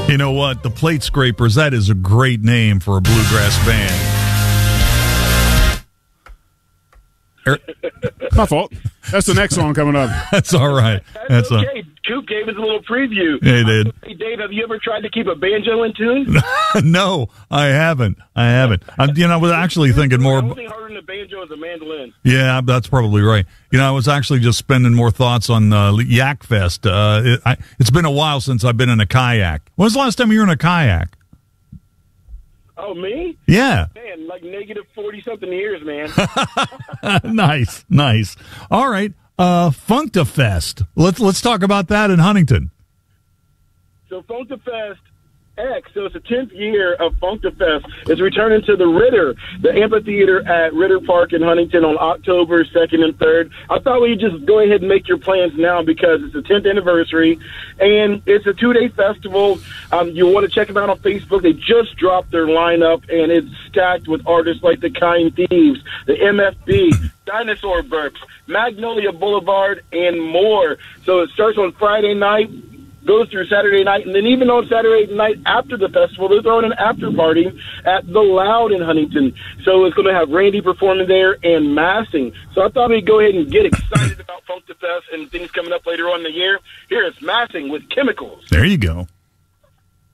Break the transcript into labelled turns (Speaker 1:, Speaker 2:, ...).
Speaker 1: You know what? The Plate Scrapers, that is a great name for a bluegrass band.
Speaker 2: My fault. That's the next song coming up.
Speaker 1: That's all right.
Speaker 3: That's okay. Coop gave us a little preview.
Speaker 1: Yeah, he did.
Speaker 3: Hey, Dave, have you ever tried to keep a banjo in tune?
Speaker 1: No, I haven't. I was actually thinking more.
Speaker 3: Holding harder than a banjo is a mandolin.
Speaker 1: Yeah, that's probably right. I was actually just spending more thoughts on Yak Fest. It's been a while since I've been in a kayak. When was the last time you were in a kayak?
Speaker 3: Oh, me?
Speaker 1: Yeah.
Speaker 3: Man, like negative 40-something years, man.
Speaker 1: Nice. All right. Funkafest. Let's talk about that in Huntington.
Speaker 3: So Funkafest X, so it's the 10th year of Funkafest. It's returning to the Ritter, the amphitheater at Ritter Park in Huntington on October 2nd and 3rd. I thought we'd just go ahead and make your plans now because it's the 10th anniversary, and it's a 2-day festival. You want to check them out on Facebook. They just dropped their lineup, and it's stacked with artists like the Kind Thieves, the MFB, Dinosaur Burps, Magnolia Boulevard, and more. So it starts on Friday night, goes through Saturday night, and then even on Saturday night after the festival, they're throwing an after party at The Loud in Huntington. So it's going to have Randy performing there and Massing. So I thought we'd go ahead and get excited about Funkafest and things coming up later on in the year. Here is Massing with Chemicals.
Speaker 1: There you go.